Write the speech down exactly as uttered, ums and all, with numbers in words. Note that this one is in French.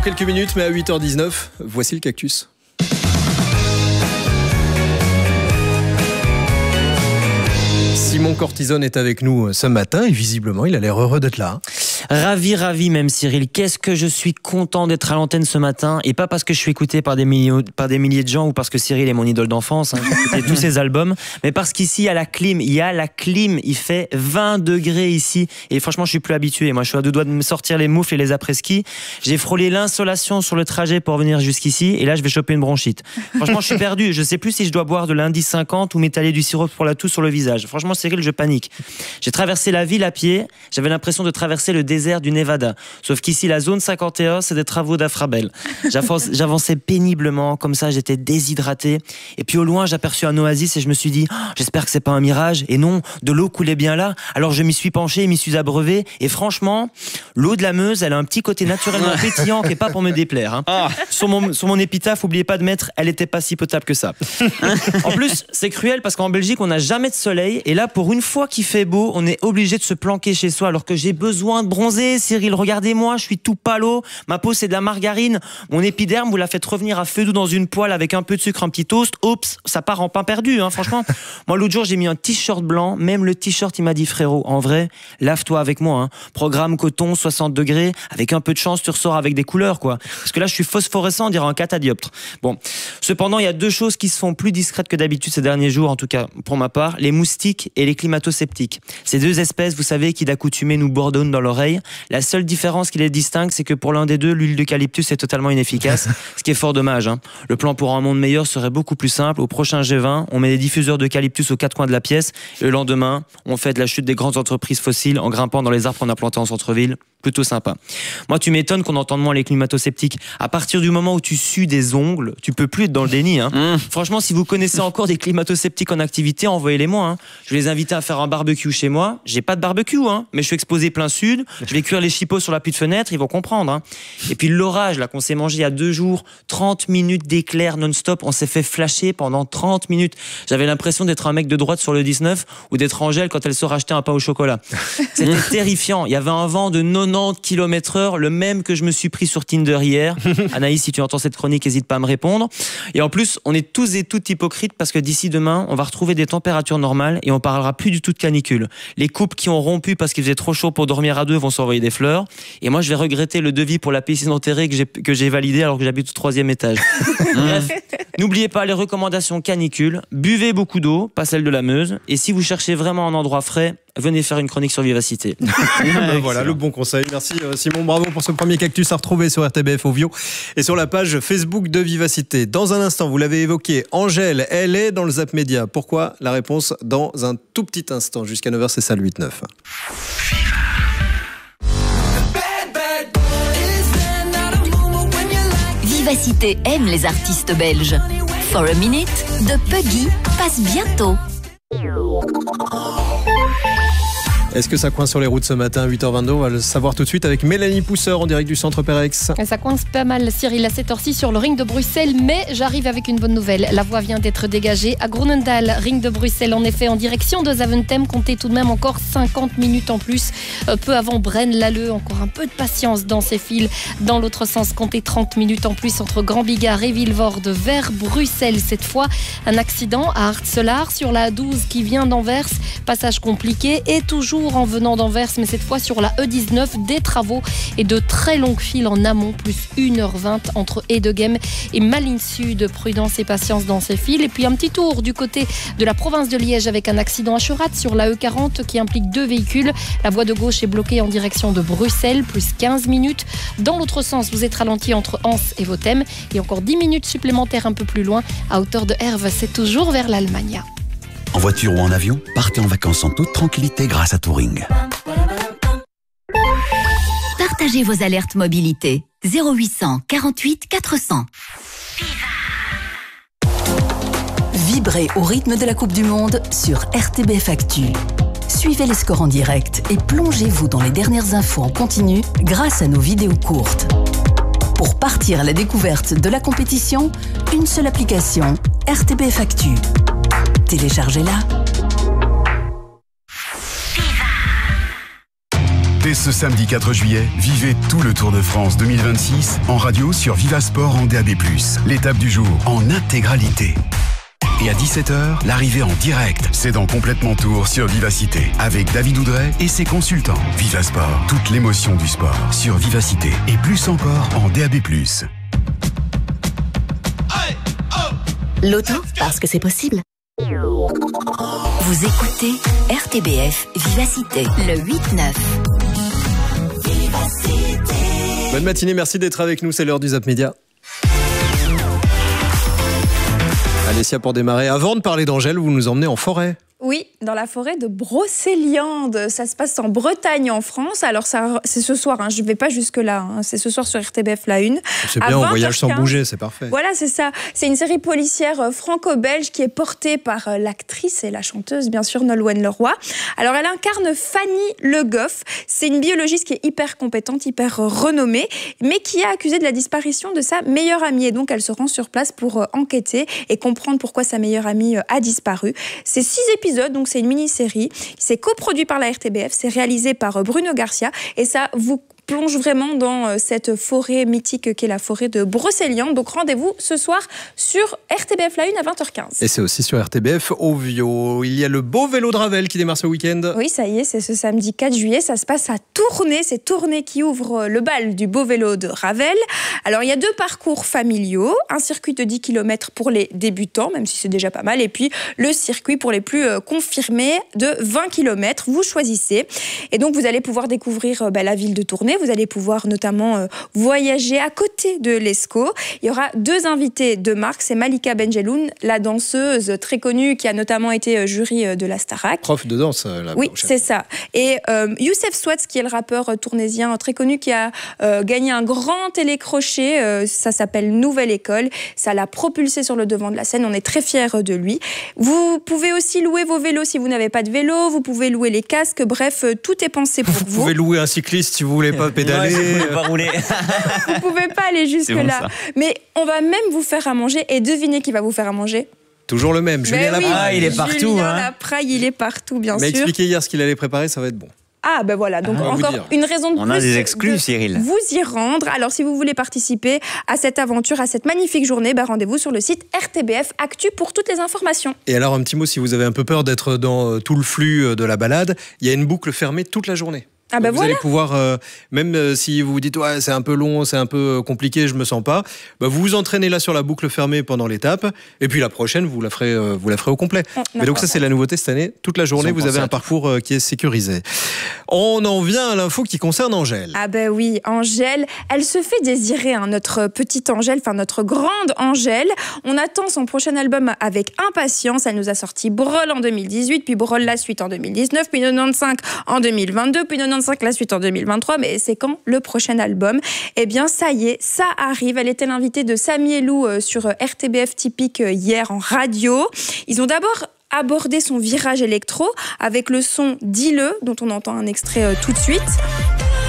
Quelques minutes, mais à huit heures dix-neuf, voici le cactus. Simon Cortisone est avec nous ce matin et visiblement il a l'air heureux d'être là. Ravi, ravi même Cyril. Qu'est-ce que je suis content d'être à l'antenne ce matin, et pas parce que je suis écouté par des milliers, par des milliers de gens ou parce que Cyril est mon idole d'enfance, hein, j'ai écouté tous ses albums, mais parce qu'ici il y a la clim, il y a la clim, il fait vingt degrés ici et franchement je suis plus habitué. Moi je suis à deux doigts de me sortir les moufles et les après-ski. J'ai frôlé l'insolation sur le trajet pour venir jusqu'ici et là je vais choper une bronchite. Franchement je suis perdu, je sais plus si je dois boire de l'indice cinquante ou m'étaler du sirop pour la toux sur le visage. Franchement Cyril, je panique. J'ai traversé la ville à pied, j'avais l'impression de traverser le désert du Nevada. Sauf qu'ici, la zone cinquante et un, c'est des travaux d'Afrabel. J'avançais péniblement, comme ça, j'étais déshydraté. Et puis au loin, j'aperçus un oasis et je me suis dit, oh, j'espère que c'est pas un mirage. Et non, de l'eau coulait bien là. Alors je m'y suis penché, m'y suis abreuvé. Et franchement, l'eau de la Meuse, elle a un petit côté naturellement pétillant qui est pas pour me déplaire. Hein. Ah. Sur mon, sur mon épitaphe, oubliez pas de mettre, elle était pas si potable que ça. En plus, c'est cruel parce qu'en Belgique, on n'a jamais de soleil. Et là, pour une fois qu'il fait beau, on est obligé de se planquer chez soi alors que j'ai besoin de bronzer. Cyril, regardez-moi, je suis tout palo, ma peau c'est de la margarine, mon épiderme vous la faites revenir à feu doux dans une poêle avec un peu de sucre, un petit toast, oups, ça part en pain perdu, hein, franchement. Moi l'autre jour j'ai mis un t-shirt blanc, même le t-shirt il m'a dit frérot, en vrai, lave-toi avec moi, hein. Programme coton, soixante degrés, avec un peu de chance tu ressors avec des couleurs quoi, parce que là je suis phosphorescent, on dirait un catadioptre. Bon, cependant il y a deux choses qui se font plus discrètes que d'habitude ces derniers jours, en tout cas pour ma part, les moustiques et les climato-sceptiques. Ces deux espèces, vous savez, qui d'accoutumée nous bourdonnent dans l'oreille. La seule différence qui les distingue, c'est que pour l'un des deux, l'huile d'eucalyptus est totalement inefficace, ce qui est fort dommage. Hein. Le plan pour un monde meilleur serait beaucoup plus simple. Au prochain G vingt, on met des diffuseurs d'eucalyptus aux quatre coins de la pièce, et le lendemain, on fait de la chute des grandes entreprises fossiles en grimpant dans les arbres qu'on a plantés en centre-ville. Plutôt sympa. Moi, tu m'étonnes qu'on entende moins les climato-sceptiques. À partir du moment où tu sues des ongles, tu peux plus être dans le déni. Hein. Mmh. Franchement, si vous connaissez encore des climato-sceptiques en activité, envoyez-les-moi. Hein. Je vais les inviter à faire un barbecue chez moi. J'ai pas de barbecue, hein, mais je suis exposé plein sud. Je vais cuire les chipots sur l'appui de fenêtre, ils vont comprendre. Hein. Et puis l'orage là qu'on s'est mangé il y a deux jours, trente minutes d'éclairs non-stop, on s'est fait flasher pendant trente minutes. J'avais l'impression d'être un mec de droite sur le dix-neuf ou d'être Angèle quand elle se rachetait un pain au chocolat. C'était terrifiant. Il y avait un vent de quatre-vingt-dix kilomètres heure, le même que je me suis pris sur Tinder hier. Anaïs, si tu entends cette chronique, n'hésite pas à me répondre. Et en plus, on est tous et toutes hypocrites parce que d'ici demain, on va retrouver des températures normales et on parlera plus du tout de canicule. Les couples qui ont rompu parce qu'il faisait trop chaud pour dormir à deux vont s'envoyer des fleurs. Et moi, je vais regretter le devis pour la piscine enterrée que j'ai, que j'ai validé alors que j'habite au troisième étage. Bref, n'oubliez pas les recommandations canicule. Buvez beaucoup d'eau, pas celle de la Meuse. Et si vous cherchez vraiment un endroit frais, venez faire une chronique sur Vivacité. Ben voilà le bon conseil. Merci Simon, bravo pour ce premier cactus à retrouver sur R T B F Ovio et sur la page Facebook de Vivacité. Dans un instant, vous l'avez évoqué, Angèle, elle est dans le Zap Média. Pourquoi? La réponse dans un tout petit instant. Jusqu'à neuf heures, c'est ça le huit neuf. Vivacité aime les artistes belges. For a Minute de Puggy passe bientôt. Est-ce que ça coince sur les routes ce matin, huit heures vingt-deux? On va le savoir tout de suite avec Mélanie Pousseur en direct du centre Pérex. Ça coince pas mal, Cyril, à cette heure-ci sur le ring de Bruxelles, mais j'arrive avec une bonne nouvelle. La voie vient d'être dégagée à Groenendaal, ring de Bruxelles. En effet, en direction de Zaventem, comptez tout de même encore cinquante minutes en plus. Peu avant Braine-l'Alleud, encore un peu de patience dans ces fils. Dans l'autre sens, comptez trente minutes en plus entre Grand-Bigard et Vilvoorde vers Bruxelles. Cette fois, un accident à Artselaar sur la A douze qui vient d'Anvers. Passage compliqué et toujours en venant d'Anvers, mais cette fois sur la E dix-neuf, des travaux et de très longues files en amont, plus une heure vingt entre Edegem et Malines Sud. Prudence et patience dans ces files. Et puis un petit tour du côté de la province de Liège avec un accident à Cherat sur la E quarante qui implique deux véhicules. La voie de gauche est bloquée en direction de Bruxelles, plus quinze minutes. Dans l'autre sens, vous êtes ralenti entre Anse et Votem et encore dix minutes supplémentaires un peu plus loin à hauteur de Herve. C'est toujours vers l'Allemagne. En voiture ou en avion, partez en vacances en toute tranquillité grâce à Touring. Partagez vos alertes mobilité. zéro huit cent quarante-huit quatre cents. Vibrez au rythme de la Coupe du Monde sur R T B F Actu. Suivez les scores en direct et plongez-vous dans les dernières infos en continu grâce à nos vidéos courtes. Pour partir à la découverte de la compétition, une seule application, R T B F Actu. Téléchargez-la. Dès ce samedi quatre juillet, vivez tout le Tour de France deux mille vingt-six en radio sur Vivasport en D A B plus. L'étape du jour en intégralité. Et à dix-sept heures, l'arrivée en direct, c'est dans Complètement Tour sur Vivacité, avec David Oudret et ses consultants. Vivasport, toute l'émotion du sport sur Vivacité, et plus encore en D A B plus. L'auto, parce que c'est possible. Vous écoutez R T B F Vivacité, le huit neuf. Bonne matinée, merci d'être avec nous, c'est l'heure du Zap Média. Alessia, pour démarrer, avant de parler d'Angèle, vous nous emmenez en forêt. Oui, dans la forêt de Brocéliande. Ça se passe en Bretagne, en France. Alors, ça, c'est ce soir, hein. Je ne vais pas jusque-là. Hein. C'est ce soir sur R T B F La Une. C'est bien, on voyage sans bouger, c'est parfait. Voilà, c'est ça. C'est une série policière franco-belge qui est portée par l'actrice et la chanteuse, bien sûr, Nolwenn Leroy. Alors, elle incarne Fanny Le Goff. C'est une biologiste qui est hyper compétente, hyper renommée, mais qui est accusée de la disparition de sa meilleure amie. Et donc, elle se rend sur place pour enquêter et comprendre pourquoi sa meilleure amie a disparu. C'est six épisodes. Donc c'est une mini-série, c'est coproduit par la R T B F, c'est réalisé par Bruno Garcia et ça vous plonge vraiment dans cette forêt mythique qu'est la forêt de Brocéliande. Donc rendez-vous ce soir sur R T B F La Une à vingt heures quinze. Et c'est aussi sur R T B F Ovio. Il y a le beau vélo de Ravel qui démarre ce week-end. Oui, ça y est, c'est ce samedi quatre juillet. Ça se passe à Tournai. C'est Tournai qui ouvre le bal du beau vélo de Ravel. Alors, il y a deux parcours familiaux. Un circuit de dix kilomètres pour les débutants, même si c'est déjà pas mal. Et puis, le circuit pour les plus confirmés de vingt kilomètres. Vous choisissez. Et donc, vous allez pouvoir découvrir bah, la ville de Tournai. Vous allez pouvoir notamment euh, voyager à côté de l'Escaut. Il y aura deux invités de marque. C'est Malika Benjeloun, la danseuse très connue qui a notamment été jury de la Starac. Prof de danse, là. Oui, c'est ça. Et euh, Youssef Swatz, qui est le rappeur tournaisien très connu, qui a euh, gagné un grand télécrochet. Euh, ça s'appelle Nouvelle École. Ça l'a propulsé sur le devant de la scène. On est très fiers de lui. Vous pouvez aussi louer vos vélos si vous n'avez pas de vélo. Vous pouvez louer les casques. Bref, tout est pensé pour vous. Vous pouvez louer un cycliste si vous voulez pas pédaler. Ouais, vous pas rouler. Vous pouvez pas aller jusque-là. Bon, mais on va même vous faire à manger. Et devinez qui va vous faire à manger? Toujours le même, Julien oui, Lapraille. Ah, il est partout. Julien hein. Lapraille, il est partout, bien Mais sûr. expliqué hier ce qu'il allait préparer, ça va être bon. Ah ben voilà, donc ah, encore une raison de on plus a des exclus, de Cyril. Vous y rendre. Alors si vous voulez participer à cette aventure, à cette magnifique journée, ben, rendez-vous sur le site R T B F Actu pour toutes les informations. Et alors un petit mot, si vous avez un peu peur d'être dans tout le flux de la balade, il y a une boucle fermée toute la journée. Ah ben vous voilà. allez pouvoir, euh, même euh, si vous vous dites ouais, c'est un peu long, c'est un peu compliqué, je me sens pas, bah, vous vous entraînez là sur la boucle fermée pendant l'étape, et puis la prochaine, vous la ferez, euh, vous la ferez au complet. Oh, Mais donc ça, c'est la nouveauté cette année. Toute la journée, vous avez un parcours euh, qui est sécurisé. On en vient à l'info qui concerne Angèle. Ah ben oui, Angèle, elle se fait désirer, hein, notre petite Angèle, enfin notre grande Angèle. On attend son prochain album avec impatience. Elle nous a sorti Brol en deux mille dix-huit, puis Brol la suite en deux mille dix-neuf, puis quatre-vingt-quinze en deux mille vingt-deux, puis quatre-vingt-quinze la suite en deux mille vingt-trois. Mais c'est quand le prochain album? Eh bien, ça y est, ça arrive. Elle était l'invitée de Samy et Lou sur R T B F Typique hier en radio. Ils ont d'abord abordé son virage électro avec le son Dis-le, dont on entend un extrait euh, tout de suite.